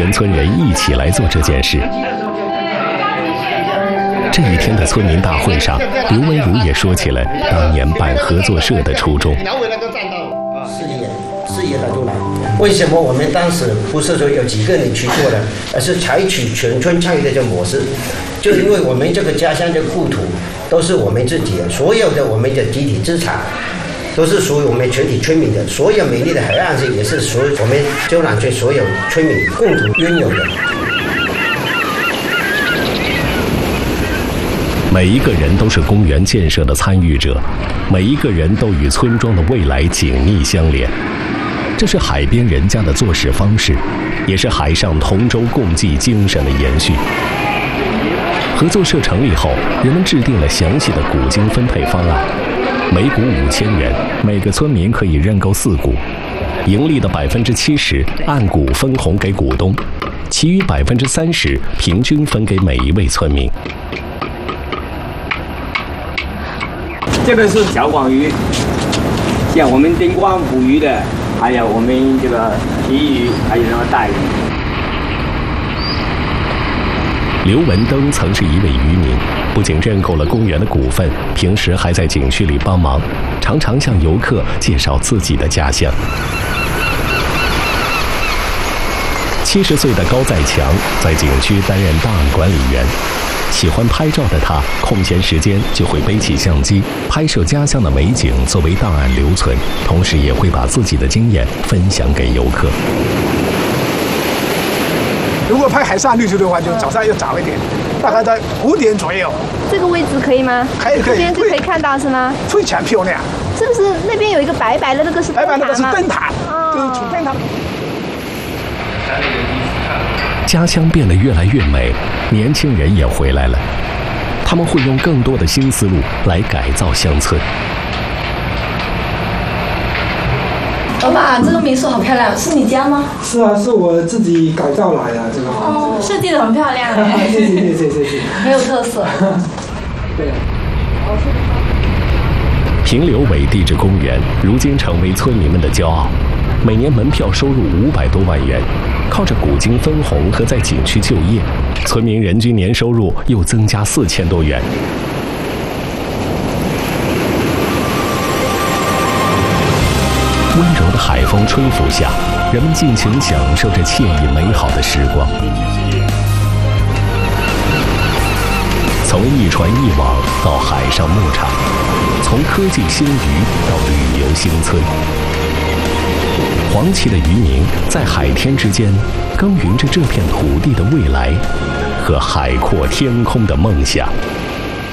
全村人一起来做这件事。这一天的村民大会上，刘文如也说起了当年办合作社的初衷。 事业的出来，为什么我们当时不是说有几个人去做的，而是采取全村参与的这个模式？就因为我们这个家乡的故土都是我们自己的，所有的我们的集体资产都是属于我们全体村民的，所有美丽的海岸线也是属于我们鸠兰村所有村民共同拥有的。 每一个人都是公园建设的参与者，每一个人都与村庄的未来紧密相连。这是海边人家的做事方式，也是海上同舟共济精神的延续。合作社成立后，人们制定了详细的股金分配方案，每股5000元，每个村民可以认购4股，盈利的70%按股分红给股东，其余30%平均分给每一位村民。 这个是小广鱼，像我们丁光捕鱼的，还有我们这个旗鱼，还有什么带鱼。 刘文登曾是一位渔民，不仅认购了公园的股份，平时还在景区里帮忙，常常向游客介绍自己的家乡。70岁的高在强在景区担任档案管理员。喜欢拍照的他，空闲时间就会背起相机，拍摄家乡的美景作为档案留存，同时也会把自己的经验分享给游客。 如果拍海上绿洲的话，就早上要早一点，大概在5点左右。 这个位置可以吗？ 可以。 这边就可以看到是吗？ 非常漂亮。 是不是那边有一个白白的那个是灯塔吗？ 白白那个是灯塔，就是主灯塔。 家乡变得越来越美，年轻人也回来了，他们会用更多的新思路来改造乡村。 老板，这个民宿好漂亮，是你家吗？ 是啊，是我自己改造来的这个房子。 设计的很漂亮哎。 谢谢。 很有特色。 对。 平流尾地质公园如今成为村民们的骄傲，每年门票收入500多万元。靠着股金分红和在景区就业，村民人均年收入又增加4000多元。温柔的海风吹拂下，人们尽情享受着惬意美好的时光。从一船一网到海上牧场，从科技新渔到旅游新村。黄旗的渔民在海天之间耕耘着这片土地的未来和海阔天空的梦想。